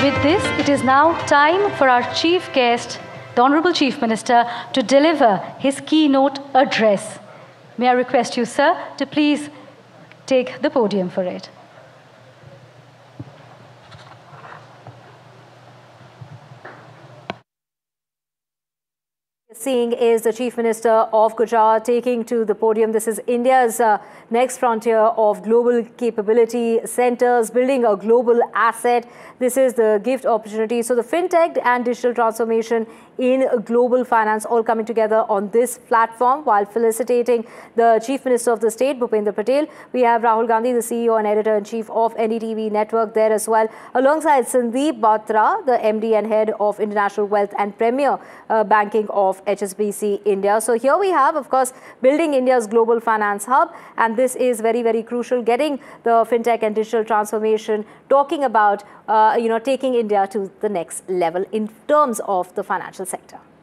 with this, it is now time for our chief guest, the Honorable Chief Minister, to deliver his keynote address. May I request you, sir, to please take the podium for it. Seeing is the Chief Minister of Gujarat taking to the podium. This is India's next frontier of global capability centers, building a global asset. This is the gift opportunity. So the fintech and digital transformation in global finance all coming together on this platform. While felicitating the Chief Minister of the state, Bhupendra Patel, we have Rahul Gandhi, the CEO and Editor-in-Chief of NDTV Network there as well, alongside Sandeep Batra, the MD and Head of International Wealth and Premier Banking of HSBC India. So here we have, of course, building India's global finance hub, and this is very, very crucial, getting the fintech and digital transformation, talking about taking India to the next level in terms of the financial sector.